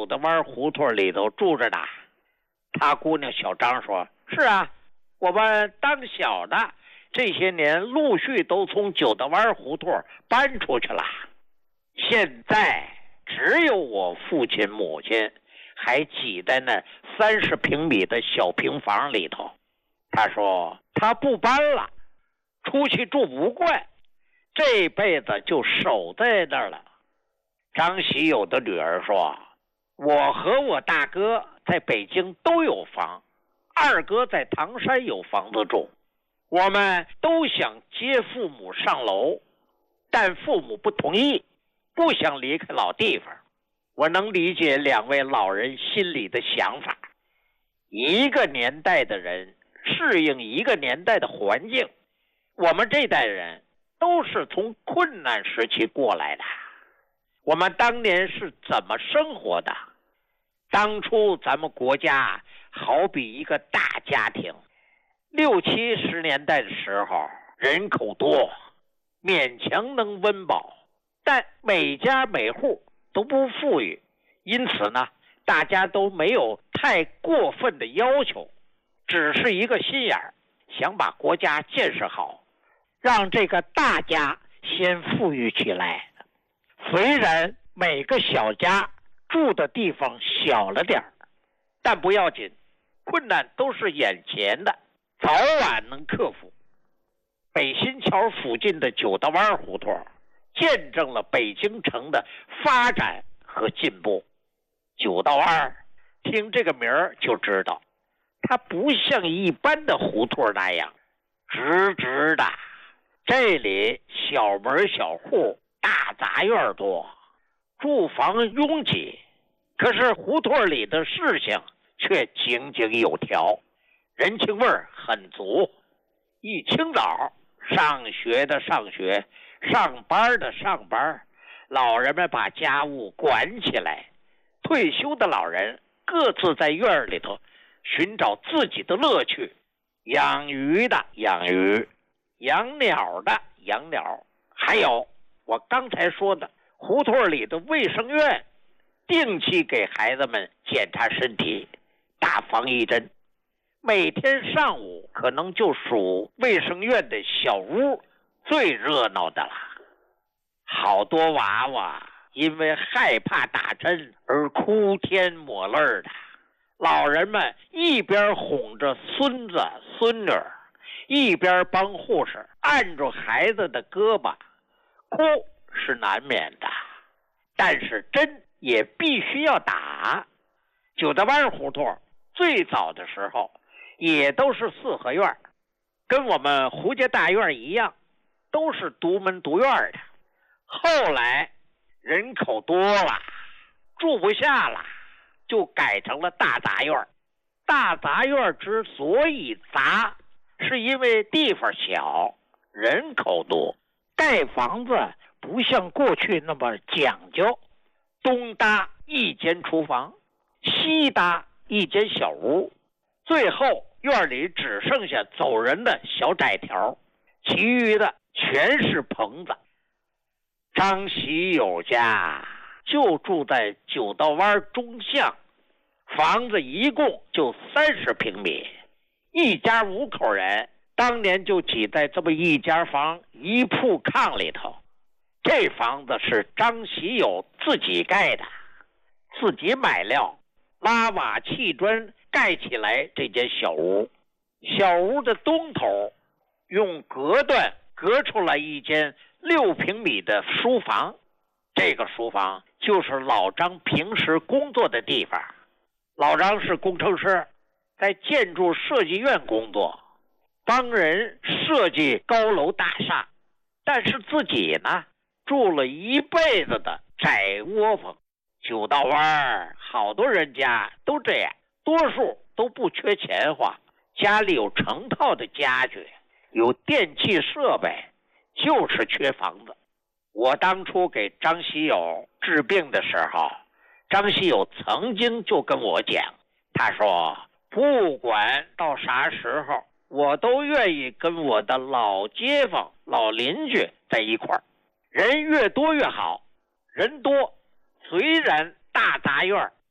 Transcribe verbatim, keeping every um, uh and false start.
九的湾胡同里头住着呢。他姑娘小张说：是啊，我们当小的这些年陆续都从九的湾胡同搬出去了，现在只有我父亲母亲还挤在那三十平米的小平房里头。他说他不搬了，出去住不惯，这辈子就守在那儿了。张喜友的女儿说：我和我大哥在北京都有房，二哥在唐山有房子住，我们都想接父母上楼，但父母不同意，不想离开老地方。我能理解两位老人心里的想法，一个年代的人适应一个年代的环境，我们这代人都是从困难时期过来的，我们当年是怎么生活的？当初咱们国家好比一个大家庭，六七十年代的时候人口多，勉强能温饱，但每家每户都不富裕，因此呢，大家都没有太过分的要求，只是一个心眼儿，想把国家建设好，让这个大家先富裕起来。虽然每个小家住的地方小了点儿，但不要紧，困难都是眼前的，早晚能克服。北新桥附近的九道湾胡同见证了北京城的发展和进步。九道湾听这个名儿就知道，它不像一般的胡同那样直直的，这里小门小户，大杂院多，住房拥挤，可是胡同里的事情却井井有条，人情味儿很足。一清早，上学的上学，上班的上班，老人们把家务管起来，退休的老人各自在院里头寻找自己的乐趣，养鱼的养鱼，养鸟的养鸟，还有我刚才说的胡同里的卫生院，定期给孩子们检查身体，打防疫针。每天上午可能就属卫生院的小屋最热闹的了，好多娃娃因为害怕打针而哭天抹泪的，老人们一边哄着孙子孙女，一边帮护士按住孩子的胳膊，哭是难免的，但是针也必须要打。九道湾胡同最早的时候也都是四合院，跟我们胡家大院一样，都是独门独院的。后来人口多了，住不下了，就改成了大杂院。大杂院之所以杂，是因为地方小，人口多，盖房子不像过去那么讲究，东搭一间厨房，西搭一间小屋，最后院里只剩下走人的小窄条，其余的全是棚子。张喜友家就住在九道湾中巷，房子一共就三十平米，一家五口人当年就挤在这么一间房一铺炕里头。这房子是张喜友自己盖的，自己买料，拉瓦砌砖盖起来这间小屋。小屋的东头用隔断隔出来一间六平米的书房，这个书房就是老张平时工作的地方。老张是工程师，在建筑设计院工作，帮人设计高楼大厦，但是自己呢住了一辈子的窄窝棚。九道湾好多人家都这样，多数都不缺钱花，家里有成套的家具，有电器设备，就是缺房子。我当初给张喜友治病的时候，张喜友曾经就跟我讲，他说不管到啥时候，我都愿意跟我的老街坊老邻居在一块儿，人越多越好。人多，虽然大杂院